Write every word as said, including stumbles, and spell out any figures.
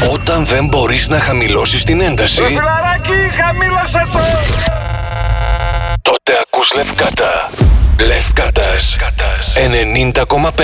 Όταν δεν μπορείς να χαμηλώσεις την ένταση, Ρε φιλαράκι, χαμήλωσε το! τότε ακούς Λευκάτα. Λευκάτας ενενήντα κόμμα πέντε.